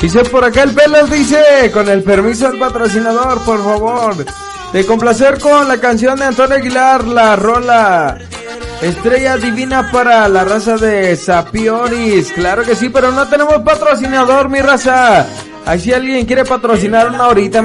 Dice por acá el Pelos, dice, con el permiso del patrocinador, por favor, de complacer con la canción de Antonio Aguilar, la rola Estrella Divina para la raza de Sapioris. Claro que sí, pero no tenemos patrocinador, mi raza. Ahí si alguien quiere patrocinar una horita